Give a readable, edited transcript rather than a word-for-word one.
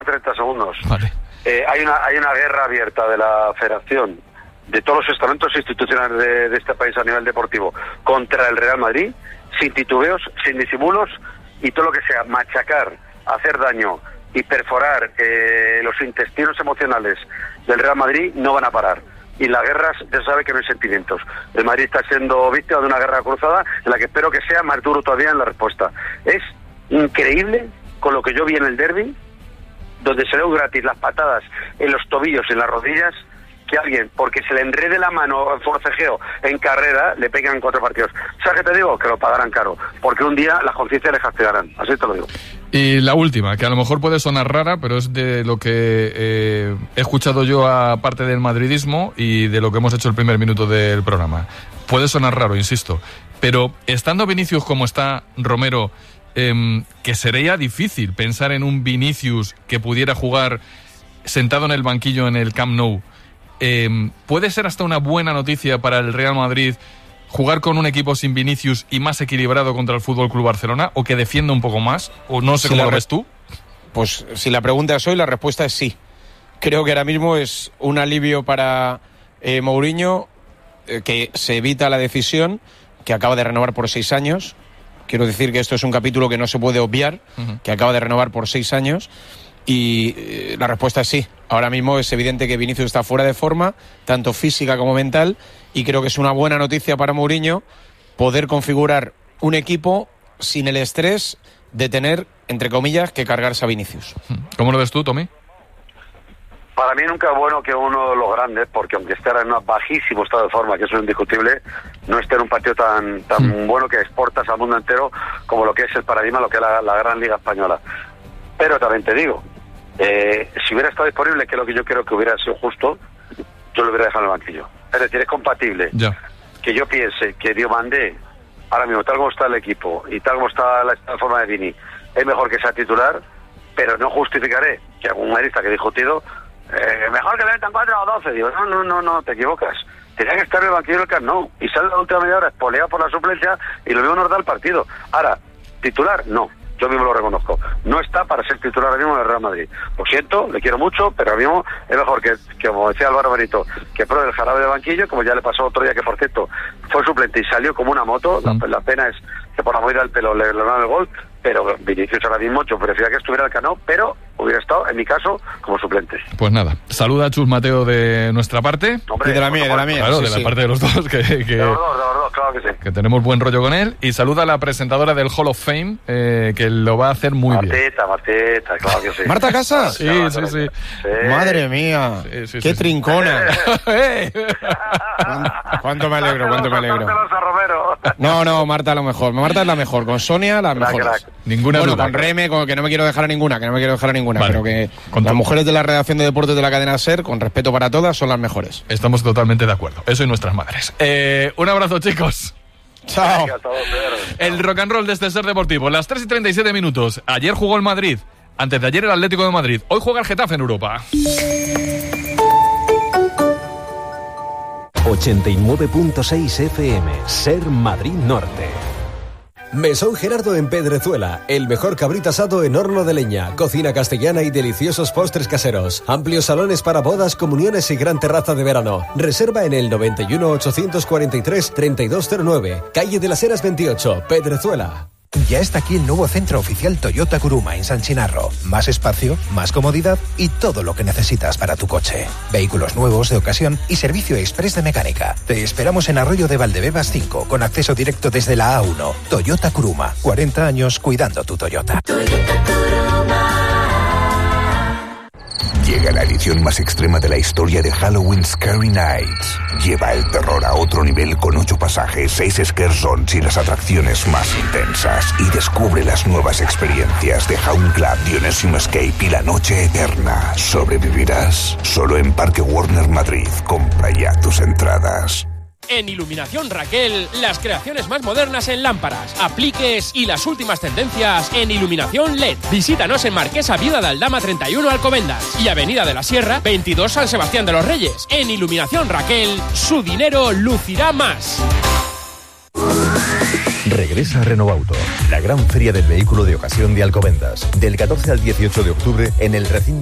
30 segundos. Vale. Hay una guerra abierta de la Federación, de todos los estamentos institucionales de este país a nivel deportivo, contra el Real Madrid, sin titubeos, sin disimulos, y todo lo que sea machacar, hacer daño y perforar los intestinos emocionales del Real Madrid no van a parar. Y las guerras, ya se sabe que no hay sentimientos. El Madrid está siendo víctima de una guerra cruzada en la que espero que sea más duro todavía en la respuesta. Es increíble con lo que yo vi en el derbi, donde se dio gratis las patadas en los tobillos y en las rodillas, que alguien, porque se le enrede la mano en forcejeo en carrera, le pegan 4 partidos. ¿Sabes qué te digo? Que lo pagarán caro, porque un día las conciencias les castigarán. Así te lo digo. Y la última, que a lo mejor puede sonar rara, pero es de lo que he escuchado yo a parte del madridismo y de lo que hemos hecho el primer minuto del programa. Puede sonar raro, insisto, pero estando Vinicius como está, Romero, que sería difícil pensar en un Vinicius que pudiera jugar sentado en el banquillo en el Camp Nou. ¿Puede ser hasta una buena noticia para el Real Madrid jugar con un equipo sin Vinicius y más equilibrado contra el FC Barcelona, o que defienda un poco más? O no sé cómo lo ves tú. Pues si la pregunta es hoy, la respuesta es sí. Creo que ahora mismo es un alivio para Mourinho, que se evita la decisión, que acaba de renovar por 6 años. Quiero decir que esto es un capítulo que no se puede obviar, que acaba de renovar por 6 años. Y la respuesta es sí. Ahora mismo es evidente que Vinicius está fuera de forma, tanto física como mental, y creo que es una buena noticia para Mourinho poder configurar un equipo sin el estrés de tener, entre comillas, que cargarse a Vinicius. ¿Cómo lo ves tú, Tommy? Para mí nunca es bueno que uno de los grandes, porque aunque esté en un bajísimo estado de forma, que eso es indiscutible, no esté en un partido tan bueno que exportas al mundo entero como lo que es el paradigma, lo que es la gran Liga Española. Pero también te digo, si hubiera estado disponible, que es lo que yo creo que hubiera sido justo, yo lo hubiera dejado en el banquillo. Es decir, es compatible que yo piense que Diomandé, ahora mismo, tal como está el equipo y tal como está la forma de Vini, es mejor que sea titular, pero no justificaré que algún madridista que he discutido, mejor que le metan 4 o 12. Digo, no, te equivocas. Tenía que estar en el banquillo del Camp Nou y sale la última media hora espoleado por la suplencia y lo mismo nos da el partido. Ahora, titular, no. Yo mismo lo reconozco. No está para ser titular ahora mismo en el Real Madrid. Lo siento, le quiero mucho, pero ahora mismo es mejor que como decía Álvaro Benito, que pruebe el jarabe de banquillo, como ya le pasó otro día, que por cierto fue suplente y salió como una moto. La pena es que por la movida del pelo le ganaron el gol, pero Vinicius ahora mismo yo prefería que estuviera el Cano, pero hubiera estado, en mi caso, como suplente. Pues nada, saluda a Chus Mateo de nuestra parte. Hombre, y de la mía. Claro, sí, de la parte de los dos, que de los dos, claro que sí. Que tenemos buen rollo con él. Y saluda a la presentadora del Hall of Fame, que lo va a hacer muy bien. Martita, claro que sí. ¿Marta Casas? Sí. Madre mía, qué trincona. ¿Cuánto me alegro? No, Marta lo mejor. Marta es la mejor, con Sonia las mejores. Ninguna duda. Con Reme, que no me quiero dejar a ninguna, Vale. Pero que las mujeres de la redacción de deportes de la cadena SER, con respeto para todas, son las mejores. Estamos totalmente de acuerdo. Eso y nuestras madres. Un abrazo, chicos. Chao. El rock and roll desde SER Deportivo. Las 3:37 minutos. Ayer jugó el Madrid. Antes de ayer el Atlético de Madrid. Hoy juega el Getafe en Europa. 89.6 FM, SER Madrid Norte. Mesón Gerardo en Pedrezuela, el mejor cabrito asado en horno de leña, cocina castellana y deliciosos postres caseros, amplios salones para bodas, comuniones y gran terraza de verano. Reserva en el 91 843 3209, calle de las Heras 28, Pedrezuela. Ya está aquí el nuevo centro oficial Toyota Kuruma en San Chinarro. Más espacio, más comodidad y todo lo que necesitas para tu coche. Vehículos nuevos, de ocasión y servicio express de mecánica. Te esperamos en Arroyo de Valdebebas 5, con acceso directo desde la A1. Toyota Kuruma, 40 años cuidando tu Toyota. Toyota Kuruma. Llega la edición más extrema de la historia de Halloween Scary Nights. Lleva el terror a otro nivel con 8 pasajes, 6 scare zones y las atracciones más intensas. Y descubre las nuevas experiencias de Hound Club, Dionesium Escape y La Noche Eterna. ¿Sobrevivirás? Solo en Parque Warner Madrid. Compra ya tus entradas. En Iluminación Raquel, las creaciones más modernas en lámparas, apliques y las últimas tendencias en iluminación LED. Visítanos en Marquesa Vida de Aldama 31 Alcobendas y Avenida de la Sierra 22 San Sebastián de los Reyes. En Iluminación Raquel, su dinero lucirá más. Regresa a Renovauto, La gran feria del vehículo de ocasión de Alcobendas, del 14 al 18 de octubre en el recinto